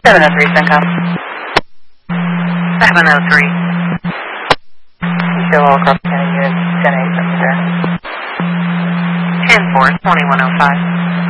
703, Syncom. 703. You show all across Canada units, 10-8, from there. 10-4, 2105.